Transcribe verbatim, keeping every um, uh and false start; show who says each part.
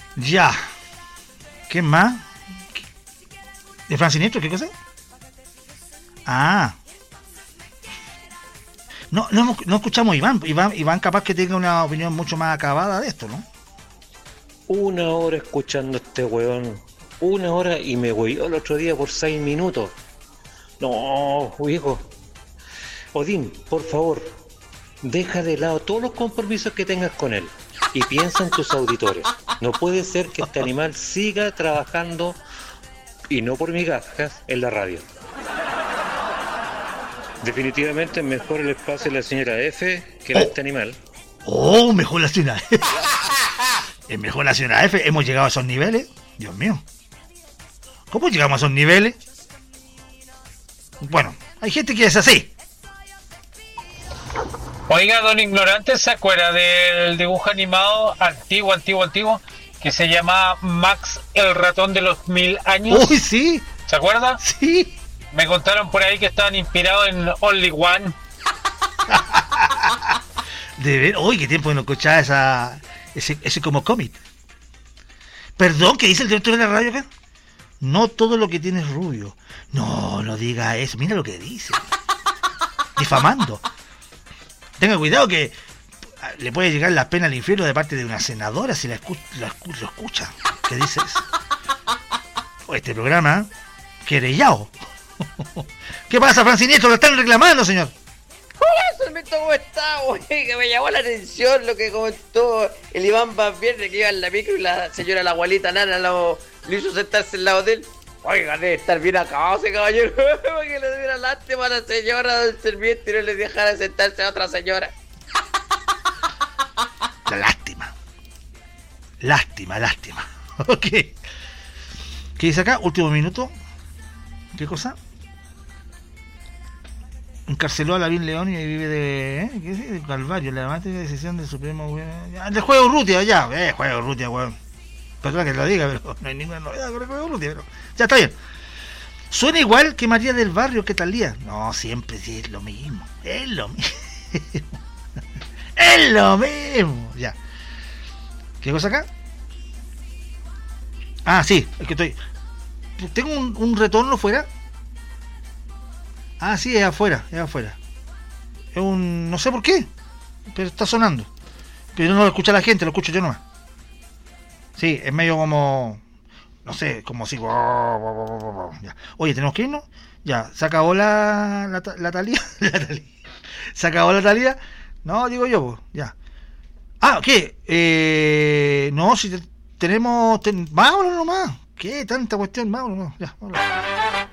Speaker 1: Ya. ¿Qué más? ¿De Fran Siniestro? ¿Qué cosa? Ah. No, no, no escuchamos a Iván. Iván. Iván capaz que tenga una opinión mucho más acabada de esto, ¿no?
Speaker 2: Una hora escuchando a este weón. Una hora y me huevió el otro día por seis minutos. No, hijo. Odín, por favor, deja de lado todos los compromisos que tengas con él y piensa en tus auditores. No puede ser que este animal siga trabajando, y no por migajas, en la radio. Definitivamente es mejor el espacio de la señora F que el de este animal.
Speaker 1: Oh, mejor la señora F. Es mejor la señora F. Hemos llegado a esos niveles. Dios mío. ¿Cómo llegamos a esos niveles? Bueno, hay gente que es así.
Speaker 3: Oiga, don Ignorante, ¿se acuerda del dibujo animado antiguo, antiguo, antiguo? Que se llama Max el ratón de los mil años.
Speaker 1: Uy, sí.
Speaker 3: ¿Se acuerda?
Speaker 1: Sí.
Speaker 3: Me contaron por ahí que estaban inspirados en Only One.
Speaker 1: De ver, uy, qué tiempo que no escuchaba esa, ese, ese como cómic. Perdón, ¿qué dice el director de la radio acá? No todo lo que tiene es rubio. No, no diga eso. Mira lo que dice. Difamando. Tenga cuidado que le puede llegar la pena al infierno de parte de una senadora si la escu la escu lo escucha. ¿Qué dice eso? O este programa, querellao. ¿Qué pasa, Fran Siniestro? Lo están reclamando, señor.
Speaker 4: Hola, Sarmiento, ¿cómo está? Oiga, me llamó la atención lo que comentó el Iván Van Vierne, que iba en la micro y la señora, la abuelita Nana, lo, lo hizo sentarse al lado de él. Oiga, debe estar bien acabado ese caballero, porque le diera lástima a la señora del Sarmiento y no le dejara sentarse a otra señora.
Speaker 1: La lástima. Lástima, lástima. Ok. ¿Qué dice acá? Último minuto. ¿Qué cosa? Encarceló a Lavín León y vive de... ¿eh? ¿Qué es? De Calvario, la dramática decisión del Supremo... Ah, del juego Urrutia, ya. Eh, juego Urrutia, weón. Perdona que lo diga, pero no hay ninguna novedad con el juego Urrutia, pero... Ya, está bien. Suena igual que María del Barrio, ¿qué tal día? No, siempre sí, es lo mismo. Es lo mismo. Es lo mismo. Ya. ¿Qué cosa acá? Ah, sí, es que estoy... Tengo un, un retorno fuera. Ah, sí, es afuera, es afuera. Es un... no sé por qué, pero está sonando. Pero no lo escucha la gente, lo escucho yo nomás. Sí, es medio como... no sé, como si... ya. Oye, ¿tenemos que irnos? Ya, ¿se acabó la, la, la Talía? La Talía. ¿Se acabó la Talía? No, digo yo, pues, ya. Ah, ¿qué? Eh, no, si te, tenemos... Ten, vámonos nomás. ¿Qué? Tanta cuestión, vámonos, ya, vámonos.